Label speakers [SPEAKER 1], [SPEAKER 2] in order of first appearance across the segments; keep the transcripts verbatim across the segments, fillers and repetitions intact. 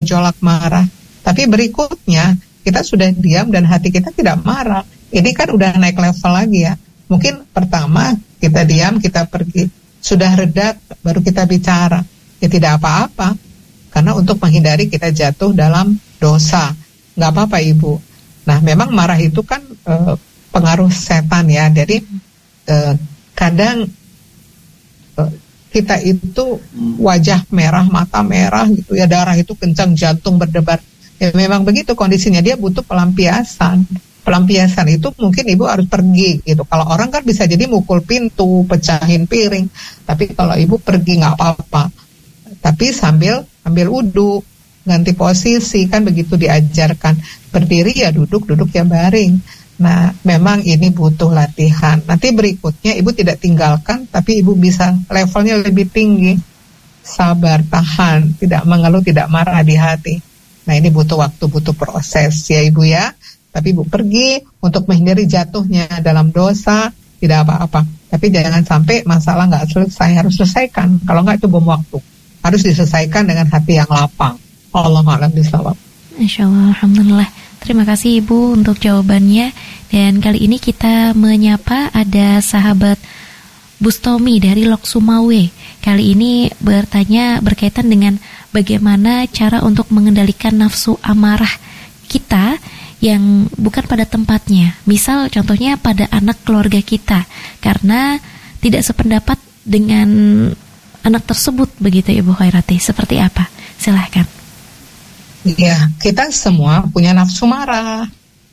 [SPEAKER 1] bergejolak marah. Tapi berikutnya kita sudah diam dan hati kita tidak marah. Ini kan udah naik level lagi ya. Mungkin pertama kita diam, kita pergi, sudah reda baru kita bicara. Ya tidak apa-apa. Karena untuk menghindari kita jatuh dalam dosa. Nggak apa-apa Ibu. Nah memang marah itu kan e, pengaruh setan ya. Jadi e, kadang e, kita itu wajah merah, mata merah gitu ya, darah itu kencang, jantung berdebar. Ya memang begitu kondisinya, dia butuh pelampiasan. Pelampiasan itu mungkin Ibu harus pergi gitu. Kalau orang kan bisa jadi mukul pintu, pecahin piring. Tapi kalau Ibu pergi nggak apa-apa. Tapi sambil ambil wudhu, ganti posisi, kan begitu diajarkan. Berdiri ya duduk, duduk ya baring. Nah memang ini butuh latihan. Nanti berikutnya Ibu tidak tinggalkan, tapi Ibu bisa levelnya lebih tinggi. Sabar, tahan, tidak mengeluh, tidak marah di hati. Nah ini butuh waktu, butuh proses ya Ibu ya. Tapi Ibu pergi untuk menghindari jatuhnya dalam dosa, tidak apa-apa. Tapi jangan sampai masalah nggak selesai, harus selesaikan. Kalau nggak itu bom waktu. Harus diselesaikan dengan hati yang lapang. Allahu a'lam bishawab.
[SPEAKER 2] Masya Allah, alhamdulillah. Terima kasih Ibu untuk jawabannya. Dan kali ini kita menyapa ada sahabat Bustomi dari Lok Sumawe. Kali ini bertanya berkaitan dengan bagaimana cara untuk mengendalikan nafsu amarah kita yang bukan pada tempatnya. Misal contohnya pada anak keluarga kita, karena tidak sependapat dengan anak tersebut, begitu Ibu Khairati. Seperti apa? Silahkan.
[SPEAKER 1] Ya, kita semua punya nafsu marah.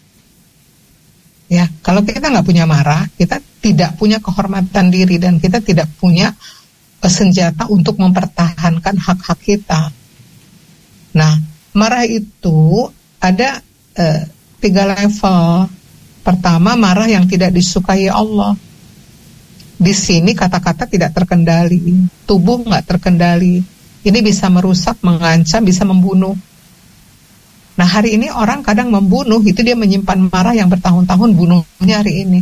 [SPEAKER 1] Ya, kalau kita nggak punya marah, kita tidak punya kehormatan diri dan kita tidak punya senjata untuk mempertahankan hak-hak kita. Nah, marah itu ada eh, tiga level. Pertama, marah yang tidak disukai Allah. Di sini kata-kata tidak terkendali, tubuh nggak terkendali. Ini bisa merusak, mengancam, bisa membunuh. Nah hari ini orang kadang membunuh, itu dia menyimpan marah yang bertahun-tahun, bunuhnya hari ini.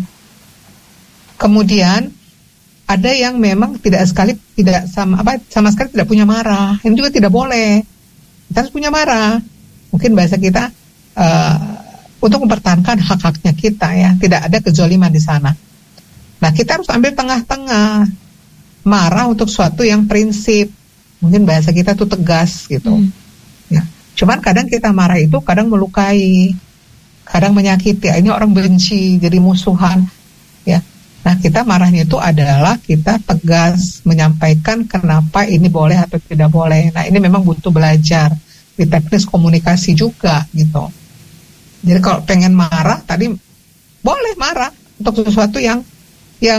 [SPEAKER 1] Kemudian ada yang memang tidak sekali tidak sama apa sama sekali tidak punya marah. Ini juga tidak boleh. Kita harus punya marah. Mungkin bahasa kita uh, untuk mempertahankan hak-haknya kita ya, tidak ada kezaliman di sana. Nah kita harus ambil tengah-tengah. Marah untuk suatu yang prinsip. Mungkin bahasa kita tuh tegas gitu. Hmm. Ya. Cuman kadang kita marah itu kadang melukai, kadang menyakiti. Ini orang benci, jadi musuhan. Ya. Nah kita marahnya itu adalah kita tegas menyampaikan kenapa ini boleh atau tidak boleh. Nah ini memang butuh belajar di teknis komunikasi juga gitu. Jadi kalau pengen marah tadi boleh marah untuk sesuatu yang yang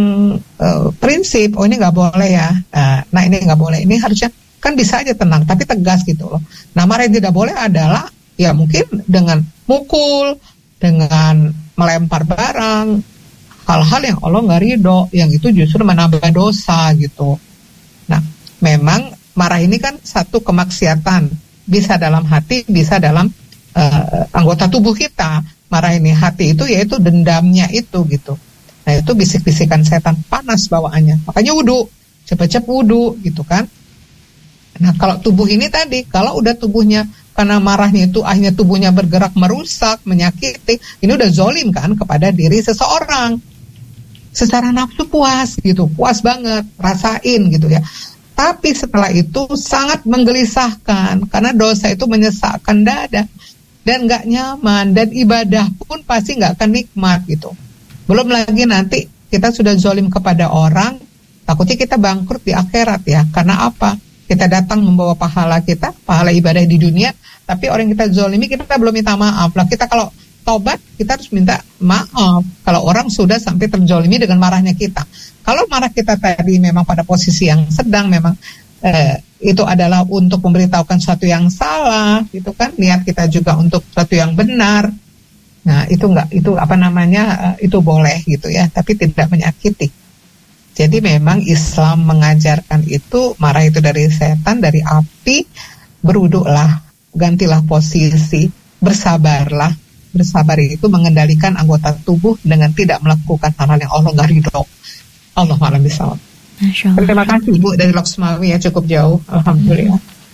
[SPEAKER 1] uh, prinsip. Oh ini nggak boleh ya. Nah, nah ini nggak boleh. Ini harusnya kan bisa aja tenang tapi tegas gitu loh. Nah marah yang tidak boleh adalah ya mungkin dengan mukul, dengan melempar barang, hal-hal yang Allah nggak ridho, yang itu justru menambah dosa gitu. Nah, memang marah ini kan satu kemaksiatan, bisa dalam hati, bisa dalam uh, anggota tubuh kita. Marah ini hati itu yaitu dendamnya itu gitu. Nah itu bisik-bisikan setan, panas bawaannya. Makanya wudu, cepat-cepat wudu gitu kan. Nah kalau tubuh ini tadi, kalau udah tubuhnya karena marahnya itu akhirnya tubuhnya bergerak merusak, menyakiti, ini udah zolim kan kepada diri seseorang. Secara nafsu puas gitu, puas banget, rasain gitu ya. Tapi setelah itu sangat menggelisahkan, karena dosa itu menyesakkan dada dan nggak nyaman, dan ibadah pun pasti nggak akan nikmat gitu. Belum lagi nanti kita sudah zolim kepada orang, takutnya kita bangkrut di akhirat ya. Karena apa? Kita datang membawa pahala kita, pahala ibadah di dunia, tapi orang yang kita zolimi kita belum minta maaf. Lah kita kalau taubat kita harus minta maaf. Kalau orang sudah sampai terzolimi dengan marahnya kita. Kalau marah kita tadi memang pada posisi yang sedang, memang eh, itu adalah untuk memberitahukan sesuatu yang salah, gitu kan? Niat kita juga untuk sesuatu yang benar. Nah itu enggak, itu apa namanya, itu boleh gitu ya, tapi tidak menyakiti. Jadi memang Islam mengajarkan itu, marah itu dari setan, dari api, berwuduklah, gantilah posisi, bersabarlah. Bersabar itu mengendalikan anggota tubuh dengan tidak melakukan hal-hal yang Allah nggak ridho. Allah a'lam bishawab. Terima kasih Ibu dari Lok Sumawe ya, cukup jauh, alhamdulillah.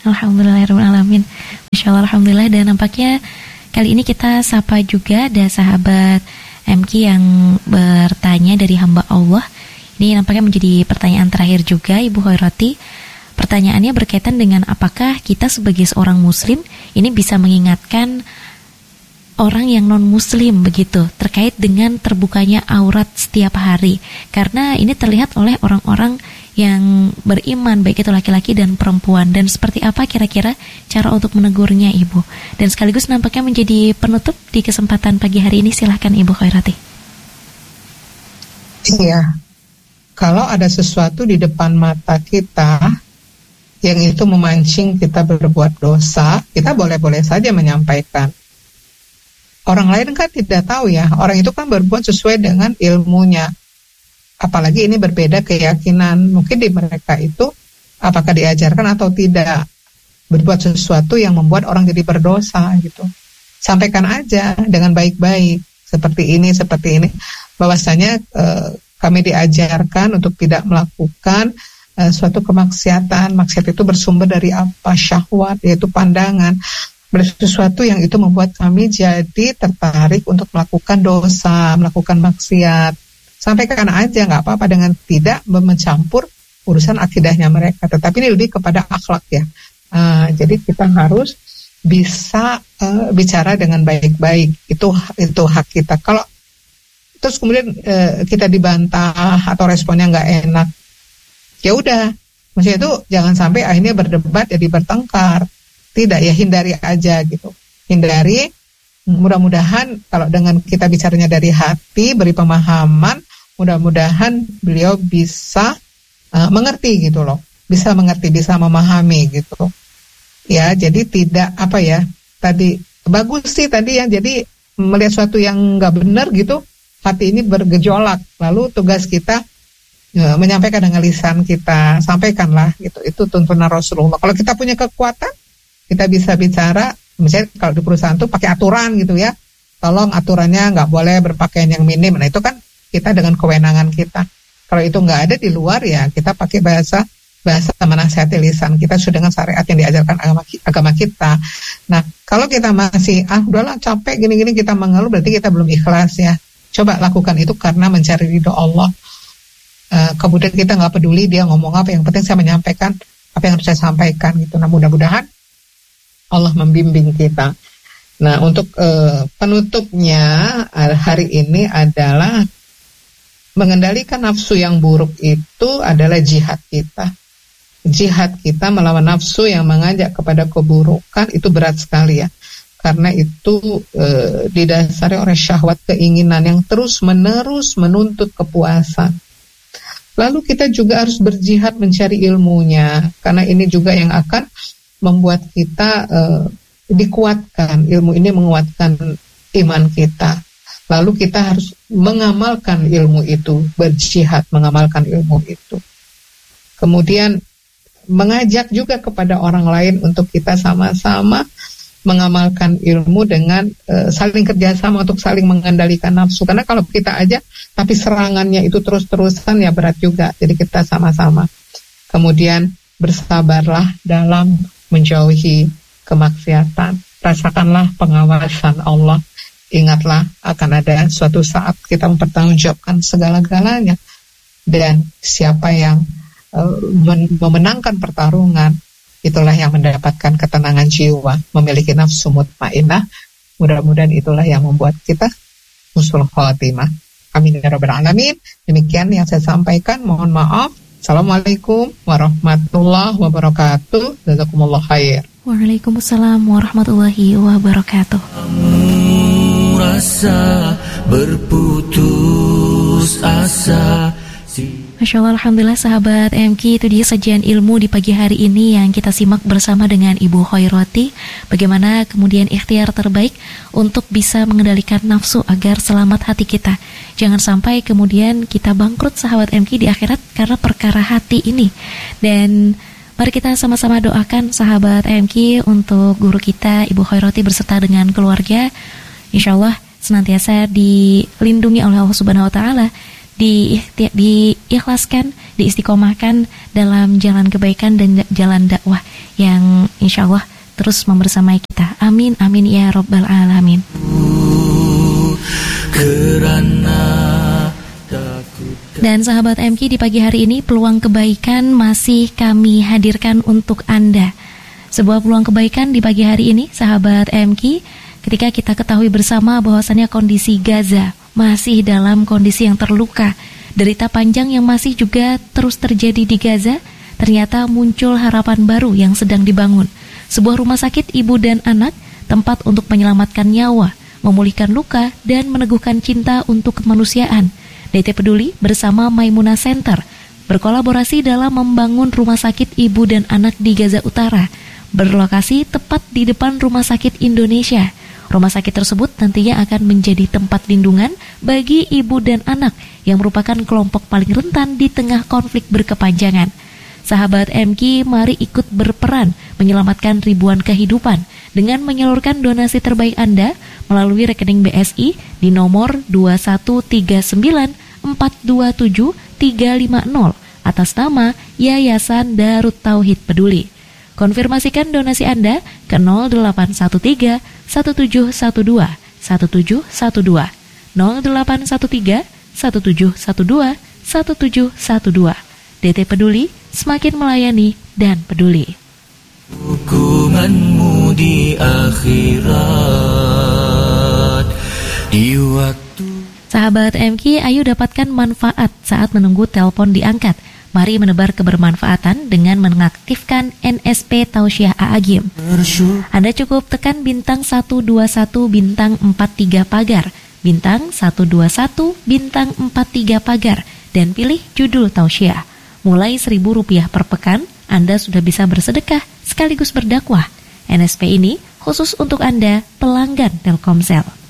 [SPEAKER 2] Alhamdulillahirrahmanirrahim. Masya Allah, Alhamdulillah. Dan nampaknya kali ini kita sapa juga ada sahabat M K yang bertanya dari hamba Allah. Ini nampaknya menjadi pertanyaan terakhir juga, Ibu Khairati. Pertanyaannya berkaitan dengan apakah kita sebagai seorang muslim ini bisa mengingatkan orang yang non-muslim begitu terkait dengan terbukanya aurat setiap hari, karena ini terlihat oleh orang-orang yang beriman baik itu laki-laki dan perempuan. Dan seperti apa kira-kira cara untuk menegurnya, Ibu? Dan sekaligus nampaknya menjadi penutup di kesempatan pagi hari ini. Silahkan Ibu Khairati.
[SPEAKER 1] Iya, kalau ada sesuatu di depan mata kita yang itu memancing kita berbuat dosa, kita boleh-boleh saja menyampaikan. Orang lain kan tidak tahu ya, orang itu kan berbuat sesuai dengan ilmunya. Apalagi ini berbeda keyakinan, mungkin di mereka itu apakah diajarkan atau tidak berbuat sesuatu yang membuat orang jadi berdosa gitu. Sampaikan aja dengan baik-baik, seperti ini, seperti ini. Bahwasanya eh, kami diajarkan untuk tidak melakukan eh, suatu kemaksiatan. Maksiat itu bersumber dari apa? Syahwat, yaitu pandangan. Sesuatu yang itu membuat kami jadi tertarik untuk melakukan dosa, melakukan maksiat. Sampaikan aja, nggak apa-apa dengan tidak mencampur urusan akidahnya mereka. Tetapi ini lebih kepada akhlak ya. Uh, jadi kita harus bisa uh, bicara dengan baik-baik. Itu itu hak kita. Kalau terus kemudian uh, kita dibantah atau responnya nggak enak, ya udah. Maksudnya itu jangan sampai akhirnya berdebat jadi bertengkar. Tidak ya, hindari aja gitu. Hindari. Mudah-mudahan kalau dengan kita bicaranya dari hati, beri pemahaman, mudah-mudahan beliau bisa uh, mengerti gitu loh, bisa mengerti, bisa memahami gitu. Ya, jadi tidak apa ya, tadi bagus sih tadi yang jadi melihat sesuatu yang nggak benar gitu, hati ini bergejolak. Lalu tugas kita uh, menyampaikan dengan lisan kita, sampaikanlah gitu. Itu tuntunan Rasulullah. Kalau kita punya kekuatan, kita bisa bicara. Misalnya kalau di perusahaan tuh pakai aturan gitu ya, tolong aturannya nggak boleh berpakaian yang minim. Nah itu kan kita dengan kewenangan kita. Kalau itu nggak ada di luar ya kita pakai bahasa bahasa menasihati lisan kita sesuai dengan syariat yang diajarkan agama, agama kita. Nah kalau kita masih ah udahlah capek gini-gini kita mengeluh, berarti kita belum ikhlas ya. Coba lakukan itu karena mencari ridho Allah. Uh, kemudian kita nggak peduli dia ngomong apa, yang penting saya menyampaikan apa yang harus saya sampaikan gitu. Nah mudah-mudahan Allah membimbing kita. Nah, untuk uh, penutupnya uh, hari ini adalah mengendalikan nafsu yang buruk itu adalah jihad kita. Jihad kita melawan nafsu yang mengajak kepada keburukan itu berat sekali ya. Karena itu uh, didasari oleh syahwat, keinginan yang terus-menerus menuntut kepuasan. Lalu kita juga harus berjihad mencari ilmunya, karena ini juga yang akan membuat kita uh, dikuatkan, ilmu ini menguatkan iman kita. Lalu kita harus mengamalkan ilmu itu, berjihad mengamalkan ilmu itu. Kemudian mengajak juga kepada orang lain untuk kita sama-sama mengamalkan ilmu dengan uh, saling kerjasama untuk saling mengendalikan nafsu. Karena kalau kita aja, tapi serangannya itu terus-terusan ya berat juga. Jadi kita sama-sama. Kemudian bersabarlah dalam menjauhi kemaksiatan. Rasakanlah pengawasan Allah. Ingatlah akan ada suatu saat kita mempertanggungjawabkan segala-galanya. Dan siapa yang uh, memenangkan pertarungan, itulah yang mendapatkan ketenangan jiwa, memiliki nafsu mutmainnah. Mudah-mudahan itulah yang membuat kita husnul khotimah. Amin ya rabbal alamin. Demikian yang saya sampaikan. Mohon maaf. Assalamualaikum warahmatullahi wabarakatuh. Jazakumullah khair.
[SPEAKER 2] Waalaikumsalam warahmatullahi wabarakatuh. Rasa berputus asa. Masya Allah, Alhamdulillah sahabat M K, itu dia sajian ilmu di pagi hari ini yang kita simak bersama dengan Ibu Khairati. Bagaimana kemudian ikhtiar terbaik untuk bisa mengendalikan nafsu agar selamat hati kita. Jangan sampai kemudian kita bangkrut sahabat M K di akhirat karena perkara hati ini. Dan mari kita sama-sama doakan sahabat M K untuk guru kita Ibu Khairati berserta dengan keluarga. Insya Allah senantiasa dilindungi oleh Allah Subhanahu Wa Taala, di diikhlaskan, diistiqomahkan dalam jalan kebaikan dan jalan dakwah yang insya Allah terus membersamai kita. Amin, amin ya Rabbal Alamin. Dan sahabat M K, di pagi hari ini peluang kebaikan masih kami hadirkan untuk Anda. Sebuah peluang kebaikan di pagi hari ini, sahabat M K, ketika kita ketahui bersama bahwasannya kondisi Gaza masih dalam kondisi yang terluka, derita panjang yang masih juga terus terjadi di Gaza, ternyata muncul harapan baru yang sedang dibangun. Sebuah rumah sakit ibu dan anak, tempat untuk menyelamatkan nyawa, memulihkan luka, dan meneguhkan cinta untuk kemanusiaan. D T Peduli bersama Maimunah Center berkolaborasi dalam membangun rumah sakit ibu dan anak di Gaza Utara, berlokasi tepat di depan Rumah Sakit Indonesia. Rumah sakit tersebut nantinya akan menjadi tempat lindungan bagi ibu dan anak yang merupakan kelompok paling rentan di tengah konflik berkepanjangan. Sahabat M K, mari ikut berperan menyelamatkan ribuan kehidupan dengan menyalurkan donasi terbaik Anda melalui rekening B S I di nomor dua satu tiga sembilan empat dua tujuh tiga lima nol atas nama Yayasan Darut Tauhid Peduli. Konfirmasikan donasi Anda ke nol delapan satu tiga satu tujuh satu dua satu tujuh satu dua, nol delapan satu tiga satu tujuh satu dua satu tujuh satu dua. D T Peduli, semakin melayani dan peduli. Hukumanmu di akhirat di waktu. Sahabat M K, ayo dapatkan manfaat saat menunggu telepon diangkat. Mari menebar kebermanfaatan dengan mengaktifkan N S P Tausiah A'agim. Anda cukup tekan bintang satu dua satu bintang empat tiga pagar, bintang satu dua satu bintang empat tiga pagar, dan pilih judul Tausiah. Mulai seribu rupiah per pekan, Anda sudah bisa bersedekah sekaligus berdakwah. N S P ini khusus untuk Anda pelanggan Telkomsel.